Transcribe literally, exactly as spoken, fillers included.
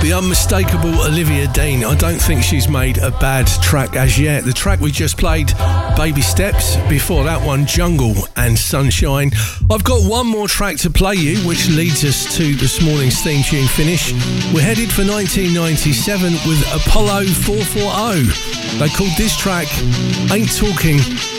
The unmistakable Olivia Dean. I don't think she's made a bad track as yet. The track we just played, Baby Steps. Before that one, Jungle and Sunshine. I've got one more track to play you, which leads us to this morning's theme tune finish. We're headed for nineteen ninety-seven with Apollo four forty. They called this track Ain't Talking